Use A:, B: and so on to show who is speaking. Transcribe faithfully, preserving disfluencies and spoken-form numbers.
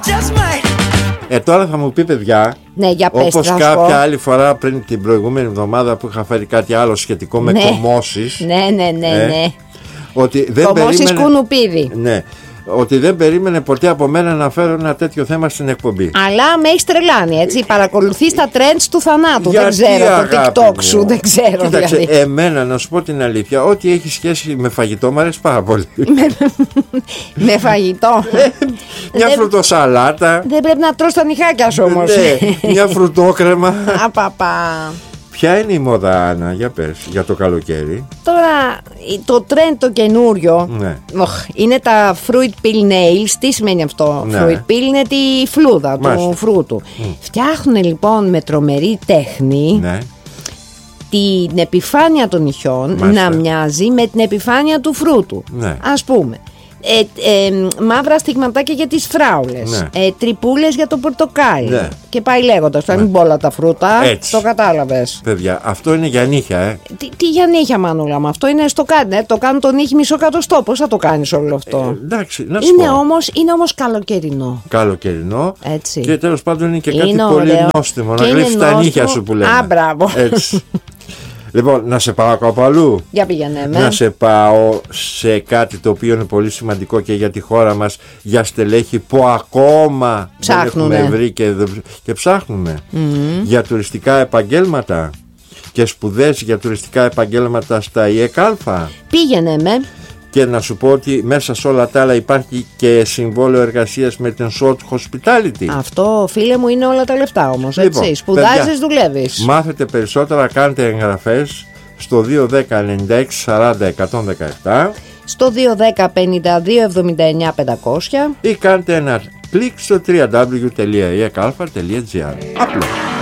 A: Ε, τώρα θα μου πει, παιδιά,
B: ναι, για πες,
A: όπως κάποια άλλη φορά πριν την προηγούμενη εβδομάδα που είχα φέρει κάτι άλλο σχετικό με
B: ναι.
A: κομμώσεις.
B: Ναι, ναι, ναι,
A: ε,
B: ναι.
A: Ότι δεν
B: κομμώσεις
A: περίμενε...
B: κουνουπίδι.
A: Ναι. Ότι δεν περίμενε ποτέ από μένα να φέρω ένα τέτοιο θέμα στην εκπομπή.
B: Αλλά με έχει τρελάνει, έτσι. Παρακολουθείς τα trends του θανάτου.
A: Γιατί,
B: δεν ξέρω το TikTok
A: μου,
B: σου, δεν ξέρω.
A: Κοίταξε,
B: δηλαδή.
A: εμένα να σου πω την αλήθεια, ό,τι έχει σχέση με φαγητό μου αρέσει πάρα πολύ.
B: Με φαγητό.
A: Μια
B: δεν,
A: φρουτοσαλάτα.
B: Δεν πρέπει να τρως τα νυχάκια σου όμως.
A: Ναι, μια φρουτόκρεμα.
B: Απαπα.
A: Ποια είναι η μόδα, Άννα, για πες, για το καλοκαίρι?
B: Τώρα, το trend το καινούριο,
A: ναι.
B: είναι τα fruit peel nails. Τι σημαίνει αυτό?
A: Ναι.
B: Fruit peel είναι τη φλούδα
A: Μάλιστα.
B: του φρούτου.
A: Mm.
B: Φτιάχνουν λοιπόν με τρομερή τέχνη
A: ναι.
B: την επιφάνεια των νυχιών. Μάλιστα. Να μοιάζει με την επιφάνεια του φρούτου.
A: Ναι.
B: Ας πούμε, Ε, ε, μαύρα στιγματάκια για τις φράουλες,
A: ναι.
B: ε, τρυπούλες για το πορτοκάλι, ναι. Και πάει λέγοντας. Θα
A: ναι.
B: μην πω όλα τα φρούτα.
A: Έτσι.
B: Το κατάλαβες.
A: Παιδιά, αυτό είναι για νύχια, ε.
B: Τι, τι για νύχια, μανούλα μου? Αυτό είναι στο κάνει, ε, το κάνω το νύχι μισό κατοστό. Πώς θα το κάνεις όλο αυτό?
A: ε, Εντάξει, να σου
B: είναι,
A: πω.
B: όμως, είναι όμως καλοκαιρινό.
A: Καλοκαιρινό.
B: Έτσι.
A: Και τέλος πάντων είναι και κάτι
B: είναι
A: πολύ
B: ωραίο.
A: νόστιμο. Να γλύψεις τα νύχια σου που λέμε.
B: Α, μπράβο.
A: Έτσι. Λοιπόν, να σε πάω κάπου αλλού.
B: Για πήγαινε με.
A: Να σε πάω σε κάτι το οποίο είναι πολύ σημαντικό και για τη χώρα μας, για στελέχη που ακόμα
B: ψάχνουνε.
A: δεν έχουμε βρει και, και ψάχνουμε. Mm-hmm. Για τουριστικά επαγγέλματα και σπουδές για τουριστικά επαγγέλματα στα ΙΕΚΑΛΦΑ.
B: Πήγαινε με.
A: Και να σου πω ότι μέσα σε όλα τα άλλα υπάρχει και συμβόλαιο εργασίας με την Short Hospitality.
B: Αυτό, φίλε μου, είναι όλα τα λεφτά όμως.
A: Λοιπόν,
B: έτσι. Σπουδάζεις, δουλεύεις.
A: Μάθετε περισσότερα, κάντε εγγραφές στο δύο ένα μηδέν εννιά έξι σαράντα εκατόν δεκαεπτά,
B: στο δύο ένα μηδέν πενήντα δύο εβδομήντα εννιά πεντακόσια
A: ή κάντε ένα κλικ στο double-u double-u double-u τελεία ι ε κ α τελεία τζι άρ. Απλό.